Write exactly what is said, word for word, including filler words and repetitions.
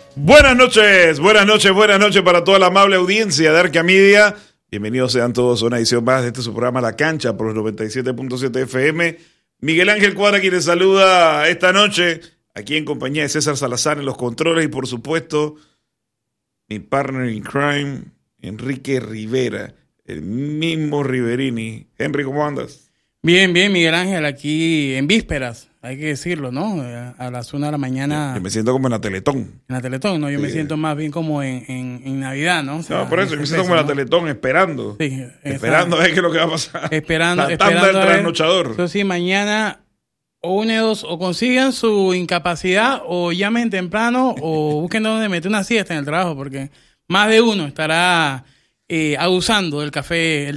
Buenas noches, buenas noches, buenas noches para toda la amable audiencia de Arca Media. Bienvenidos sean todos a una edición más de este su programa La Cancha por los noventa y siete punto siete F M. Miguel Ángel Cuadra quien les saluda esta noche, aquí en compañía de César Salazar en los controles y por supuesto mi partner in crime, Enrique Rivera, el mismo Riverini. Henry, ¿cómo andas? Bien, bien, Miguel Ángel, aquí en vísperas, hay que decirlo, ¿no? A las una de la mañana. Yo me siento como en la Teletón. En la Teletón, ¿no? Yo sí. me siento más bien como en, en, en Navidad, ¿no? O sea, no, por eso, yo me siento como en la Teletón, esperando. Sí, esperando a ver qué es lo que va a pasar. Esperando, la esperando tanda del trasnochador. Entonces, sí, mañana o une dos, o consigan su incapacidad, o llamen temprano, o busquen donde meter una siesta en el trabajo, porque más de uno estará eh, abusando del café el